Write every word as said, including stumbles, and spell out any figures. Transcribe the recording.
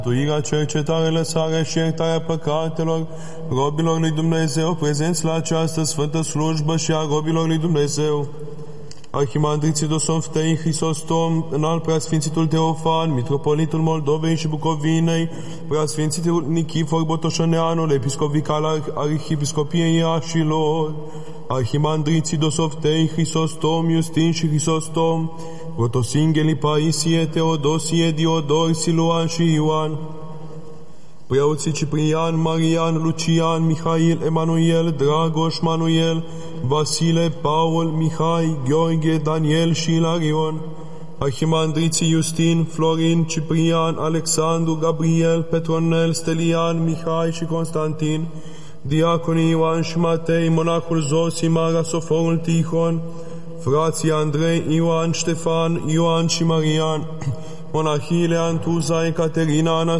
Mântuirea, cercetare, lăsare și iertarea păcatelor robilor lui Dumnezeu, prezenți la această sfântă slujbă și a robilor lui Dumnezeu. Arhimandriții Dosoftei, Hristostom, înalt preasfințitul Teofan, mitropolitul Moldovei și Bucovinei, preasfințitul Nichifor Botoșăneanul, episcop vicar al Arhiepiscopiei Iașilor, arhimandriții Dosoftei, Hristostom, Iustin și Hristostom, Protosinghelii Paisie, Teodosie, Diodor, Siluan și Ioan, preoții Ciprian, Marian, Lucian, Mihail, Emanuel, Dragoș, Manuel, Vasile, Paul, Mihai, Gheorghe, Daniel și Ilarion, arhimandriții Iustin, Florin, Ciprian, Alexandru, Gabriel, Petronel, Stelian, Mihai și Constantin, diaconii Ioan și Matei, monahul Zosimar, Asoforul Tihon, frații Andrei, Ioan, Ștefan, Ioan și Marian, monahiile Antuza, Ecaterina, Anastasia,